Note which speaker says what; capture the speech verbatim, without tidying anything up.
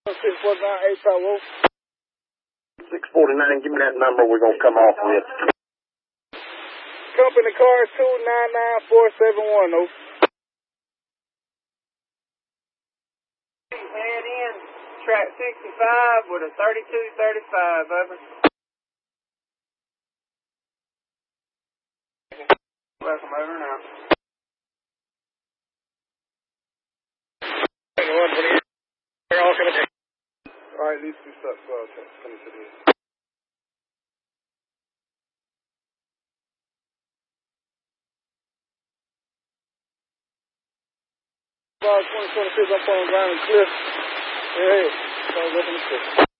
Speaker 1: six forty-nine, eight Tower.
Speaker 2: six forty-nine, give me that number we're going to come off with.
Speaker 1: Company car two nine nine four seven one, oh.
Speaker 3: Head in, track sixty-five with a thirty-two thirty-five, over. Welcome, over now.
Speaker 1: All right, these two steps, well, coming to the twenty twenty-six, I'm pulling ground and cliff. Hey, so I'm looking to